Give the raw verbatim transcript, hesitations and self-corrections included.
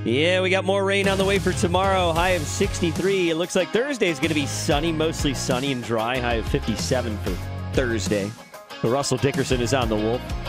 Yeah, we got more rain on the way for tomorrow. High of sixty-three. It looks like Thursday is going to be sunny, mostly sunny and dry. High of fifty-seven for Thursday. But Russell Dickerson is on the Wolf.